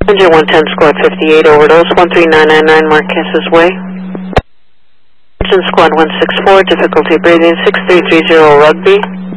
Ranger 110 Squad 58, overdose, 13999 Marquesas Way. Squad 164, difficulty breathing, 6330 Rugby.